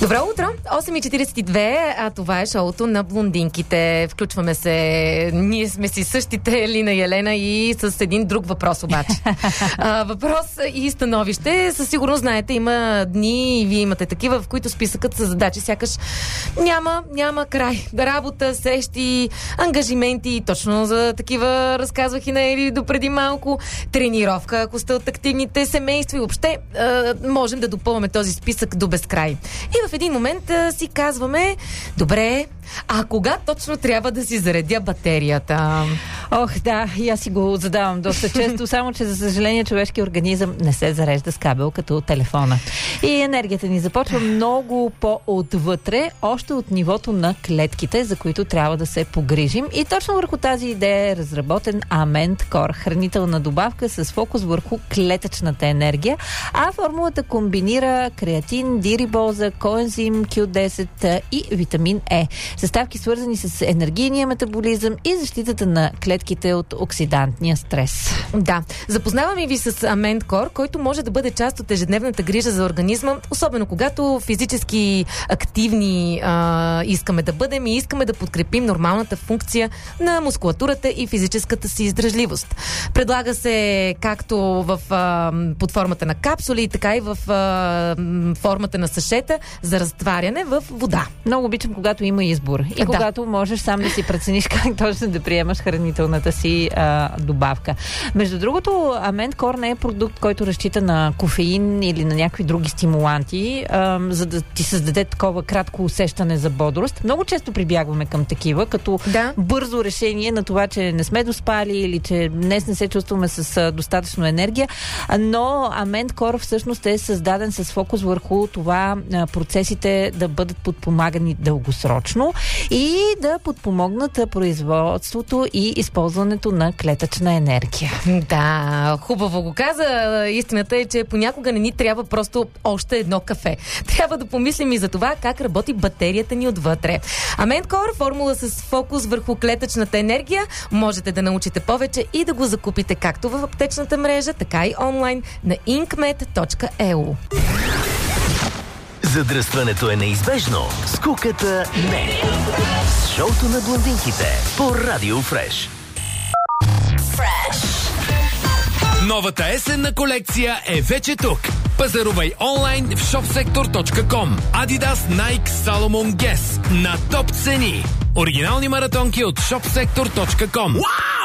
Добро утро! 8:42, а това е шоуто на блондинките. Включваме се. Ние сме си същите, Лина и Елена, и с един друг въпрос обаче. Въпрос и становище. Със сигурност знаете, има дни и вие имате такива, в които списъкът с задачи сякаш няма край. Работа, срещи, ангажименти. Точно за такива разказвах и на Ели допреди малко. Тренировка, ако сте от активните семейства и въобще можем да допълваме този списък до безкрай. И в един момент си казваме, добре, а кога точно трябва да си заредя батерията? Ох, да, и аз си го задавам доста често, само че за съжаление човешкият организъм не се зарежда с кабел като телефона. И енергията ни започва много по-отвътре, още от нивото на клетките, за които трябва да се погрижим. И точно върху тази идея е разработен Amend Core, хранителна добавка с фокус върху клетъчната енергия, а формулата комбинира креатин, дирибоза, коензим Q10 и витамин Е. Съставки свързани с енергийния метаболизъм и защитата на клетките от оксидантния стрес. Да. Запознаваме ви с Amend Core, който може да бъде част от ежедневната грижа за организма, особено когато физически активни искаме да бъдем и искаме да подкрепим нормалната функция на мускулатурата и физическата си издръжливост. Предлага се както под формата на капсули, така и в формата на сашета за разтваряне в вода. Много обичам, когато има избор и когато можеш сам да си прецениш как точно да приемаш хранителната си добавка. Между другото, Amend Core не е продукт, който разчита на кофеин или на някакви други стимуланти, за да ти създаде такова кратко усещане за бодрост. Много често прибягваме към такива, като бързо решение на това, че не сме доспали или че днес не се чувстваме с достатъчно енергия, но Amend Core всъщност е създаден с фокус върху това процесите да бъдат подпомагани дългосрочно и да подпомогнат производството и използването на клетъчна енергия. Да, хубаво го каза. Истината е, че понякога не ни трябва просто още едно кафе. Трябва да помислим и за това как работи батерията ни отвътре. Amend Core, формула с фокус върху клетъчната енергия, можете да научите повече и да го закупите както в аптечната мрежа, така и онлайн на inkmed.eu. Задръстването е неизбежно, скуката не. С шоуто на блондинките по Радио Фреш. Новата есенна колекция е вече тук. Пазарувай онлайн в shopsektor.com. Adidas, Nike, Salomon, Guess на топ цени. Оригинални маратонки от shopsektor.com. Wow!